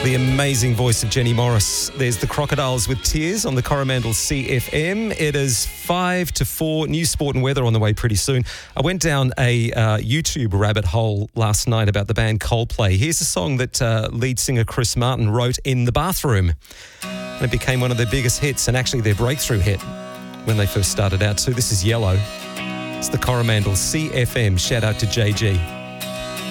the amazing voice of Jenny Morris. There's the Crocodiles with Tears on the Coromandel CFM. It is 5 to 4. News, sport and weather on the way pretty soon. I went down a YouTube rabbit hole last night about the band Coldplay. Here's a song that lead singer Chris Martin wrote in the bathroom. And it became one of their biggest hits and actually their breakthrough hit when they first started out too. This is Yellow. It's the Coromandel CFM. Shout out to JG.